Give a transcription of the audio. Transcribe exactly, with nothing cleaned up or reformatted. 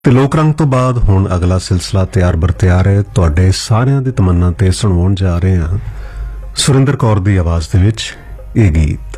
ਤੇ ਲੋਕ ਰੰਗ ਤੋਂ ਬਾਅਦ ਹੁਣ ਅਗਲਾ ਸਿਲਸਿਲਾ ਤਿਆਰ ਬਰ ਤਿਆਰ ਹੈ। ਤੁਹਾਡੇ ਸਾਰਿਆਂ ਦੀ ਤਮੰਨਾ ਤੇ ਸੁਣਾਉਣ ਜਾ ਰਹੇ ਹਾਂ ਸੁਰਿੰਦਰ ਕੌਰ ਦੀ ਆਵਾਜ਼ ਦੇ ਵਿੱਚ ਇਹ ਗੀਤ।